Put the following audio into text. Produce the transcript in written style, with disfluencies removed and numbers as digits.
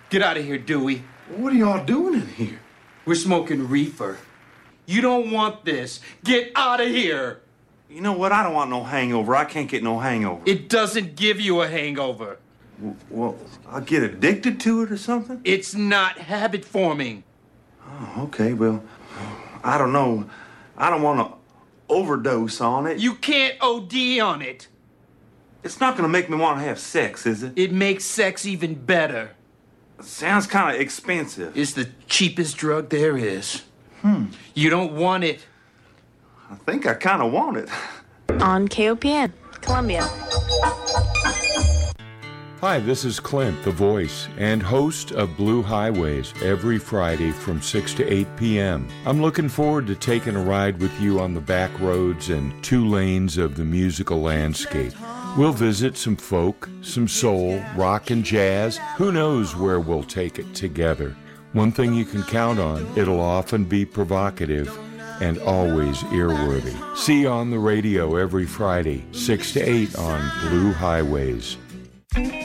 Get out of here, Dewey. What are y'all doing in here? We're smoking reefer. You don't want this. Get out of here. You know what? I don't want no hangover. I can't get no hangover. It doesn't give you a hangover. Well, I'll get addicted to it or something? It's not habit forming. Oh, okay. Well, I don't know. I don't want to overdose on it. You can't OD on it. It's not going to make me want to have sex, is it? It makes sex even better. It sounds kind of expensive. It's the cheapest drug there is. You don't want it. I think I kind of want it. On KOPN, Columbia. Hi, this is Clint, the voice and host of Blue Highways, every Friday from 6 to 8 p.m. I'm looking forward to taking a ride with you on the back roads and 2 lanes of the musical landscape. We'll visit some folk, some soul, rock and jazz. Who knows where we'll take it together. One thing you can count on, it'll often be provocative and always earworthy. See you on the radio every Friday, 6 to 8 on Blue Highways.